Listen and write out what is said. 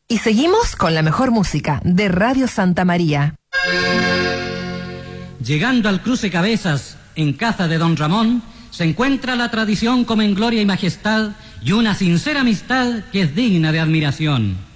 Y seguimos con la mejor música de Radio Santa María. Llegando al cruce cabezas en caza de Don Ramón, se encuentra la tradición como en gloria y majestad y una sincera amistad que es digna de admiración.